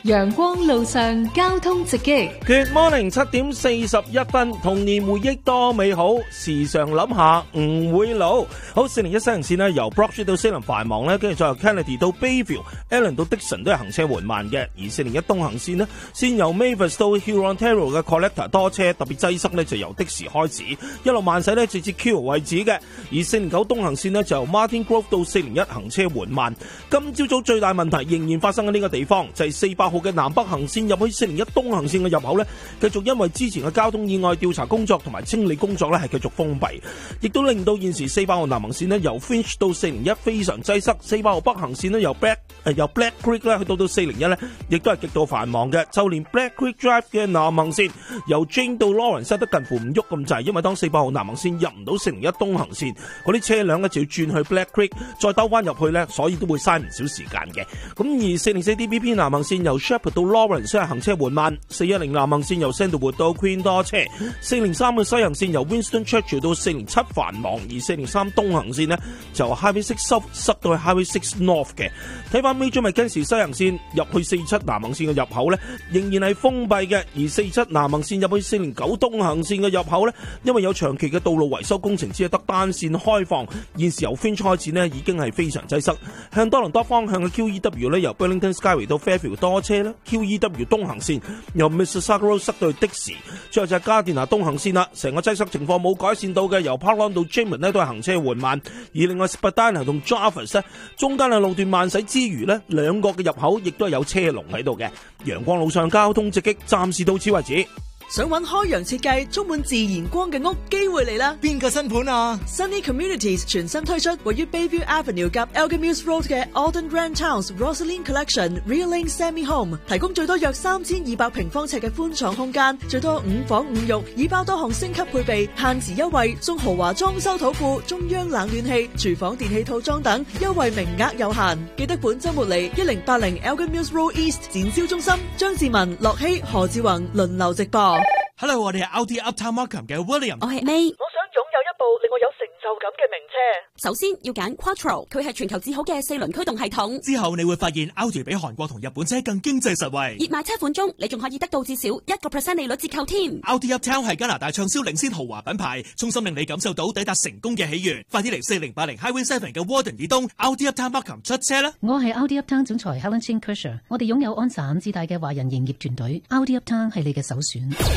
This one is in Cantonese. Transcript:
陽光路上交通直擊。 Good morning， 7點41分，童年回憶多美好，時常諗下唔會老。好，401西行線呢，由 Broad Street 到西林繁忙呢，跟住再由 Kennedy 到 Bayview、Allen 到 Dixon 都係行車緩慢嘅。而401東行線呢，先由 Mavis 到 Hurontario 嘅 Collector 多車，特別擠塞呢就由的士開始，一路慢駛呢直至 Q 位置嘅。而409東行線呢，就由 Martin Grove 到401行車緩慢。今朝早最大問題仍然發生喺呢個地方，就係400號嘅南北行線入去401東行線嘅入口呢，繼續因為之前嘅交通意外調查工作同埋清理工作呢係繼續封閉，亦都令到現時400號南行線呢由 Finch 到401非常擠塞。400號北行線呢由 Black Creek 咧去到401呢，亦都係極度繁忙嘅。就連 Black Creek Drive 嘅南行線由 Jane 到 Lawrence 塞得近乎唔喐咁滯，因為當400號南行線入唔到401東行線，嗰啲車輛呢就要轉去 Black Creek 再兜翻入去呢，所以都會嘥唔少時間嘅。咁而404 DPP 南行線由 Shepherd 到 Lawrence 係行車緩慢，410南行線由 Sandalwood 到 Queen 多車，403嘅西行線由 Winston Churchill 到407繁忙，而403東行線呢就 Highway 6 South 塞到去 Highway 6 North 嘅。睇翻 Major Mackenzie 西行線入去47南行線嘅入口呢，仍然係封閉嘅，而47南行線入去409東行線嘅入口呢，因為有長期嘅道路維修工程，只係得單線開放。現時由 Finch 開始呢已經係非常擠塞，向多倫多方向嘅 QEW 呢由 Burlington Skyway 到 Fairfield 多車啦。QEW 東行線由 Mississauga Road 塞到去的士，最後就係加電拿東行線啦。成個擠塞情況冇改善到嘅，由 Parkland 到 Jamin 呢都係行車緩慢。而另外 Spadina 同 Jarvis 呢中間嘅路段慢駛之餘呢，兩個嘅入口亦都係有車龍喺度嘅。陽光路上交通直擊，暫時到此為止。 想揾開揚設計充滿自然光嘅屋，機會嚟啦！ 邊個新盤啊？ Sunny Communities 全新推出位於 Bayview Avenue 及 Elgin Mills Road 嘅 Alden Ranch House Rosaline Collection Real Lane Semi Home， 提供最多約3200平方尺嘅寬敞空間，最多5房5浴，已包多項升級配備，限時優惠送豪華裝修土庫、中央冷暖氣、廚房電器套裝等，優惠名額有限。記得本週末嚟1080 Elgin Mills Road East 展銷中心，張志文、樂希、何志宏輪流直播。 Hello， 我哋係 Audi Uptown Markham 嘅 William。 我係 May。 我想擁有一部令我有成就感嘅名車。 首先要揀 Quattro， 佢係全球至好嘅4輪驅動系統。 之後你會發現 Audi 比韓國同日本車更經濟實惠。 熱賣車款中，你仲可以得到至少1% 利率折扣添。 Audi Uptown 係加拿大暢銷領先豪華品牌，衷心令你感受到抵達成功嘅喜悅。快啲嚟4080 Highway 7嘅 Warden 以東 Audi Uptown Markham 出車啦！ 我係 Audi Uptown 總裁 Helen Chin Kershaw， 我哋擁有安省自大嘅華人營業團隊，Audi Uptown 係你嘅首選。